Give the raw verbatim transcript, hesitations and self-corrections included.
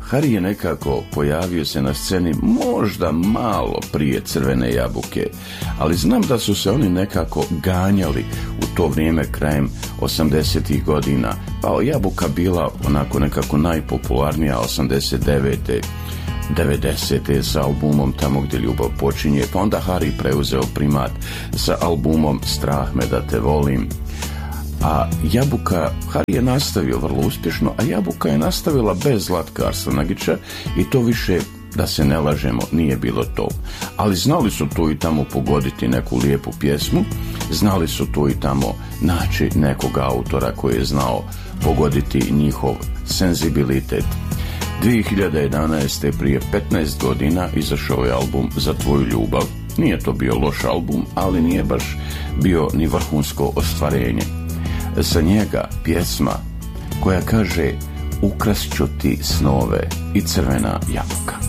Hari je nekako pojavio se na sceni možda malo prije Crvene jabuke, ali znam da su se oni nekako ganjali u to vrijeme krajem osamdesetih godina, pa Jabuka bila onako nekako najpopularnija osamdeset devete devedesete sa albumom Tamo gdje ljubav počinje, pa onda Hari preuzeo primat sa albumom Strah me da te volim. A Jabuka, Hari je nastavio vrlo uspješno, a Jabuka je nastavila bez Zlatka Arslanagića i to više, da se ne lažemo, nije bilo to. Ali znali su tu i tamo pogoditi neku lijepu pjesmu, znali su tu i tamo naći nekog autora koji je znao pogoditi njihov senzibilitet. dvije hiljade jedanaeste. prije petnaest godina izašao je album Za tvoju ljubav. Nije to bio loš album, ali nije baš bio ni vrhunsko ostvarenje. Sa njega pjesma koja kaže ukrast ću ti snove i Crvena jabuka.